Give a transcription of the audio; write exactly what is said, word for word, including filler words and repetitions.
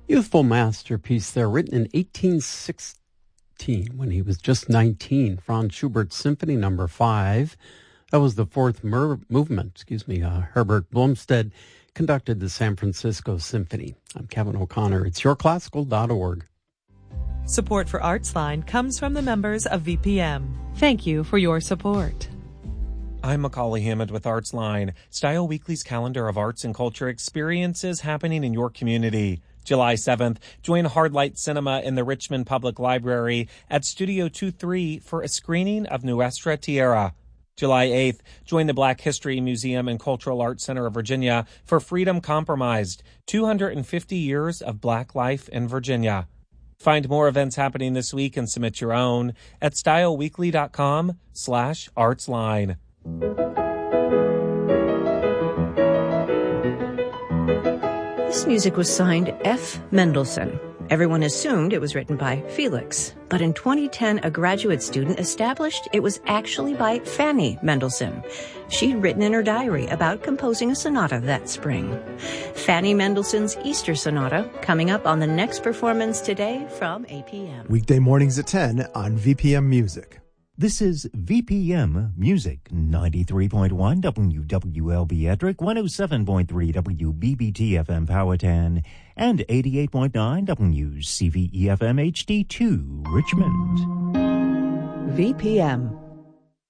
Youthful masterpiece there, written in eighteen sixteen when he was just nineteen. Franz Schubert Symphony Number Five. That was the fourth mer- movement. Excuse me. Uh, Herbert Blomstead conducted the San Francisco Symphony. I'm Kevin O'Connor. It's your classical dot org. Support for ArtsLine comes from the members of V P M. Thank you for your support. I'm Macaulay Hammond with ArtsLine, Style Weekly's calendar of arts and culture experiences happening in your community. July seventh, join Hardlight Cinema in the Richmond Public Library at Studio twenty-three for a screening of Nuestra Tierra. July eighth, join the Black History Museum and Cultural Arts Center of Virginia for Freedom Compromised, two hundred fifty years of Black life in Virginia. Find more events happening this week and submit your own at styleweekly.com slash artsline. This music was signed F. Mendelssohn. Everyone assumed it was written by Felix. But in twenty ten, a graduate student established it was actually by Fanny Mendelssohn. She'd written in her diary about composing a sonata that spring. Fanny Mendelssohn's Easter Sonata, coming up on the next performance today from eight p.m. Weekday mornings at ten on V P M Music. This is V P M Music, ninety-three point one W W L B Edric, one oh seven point three W B B T F M Powhatan, and eighty-eight point nine W C V E F M H D two Richmond. V P M